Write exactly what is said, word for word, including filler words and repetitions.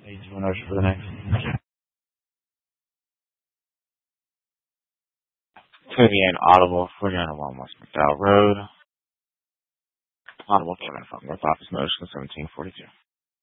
Hey, do you want to for the next? thirty-eight Audible, forty-nine oh one West McDowell Road. Audible, North Office Motion, seventeen forty-two.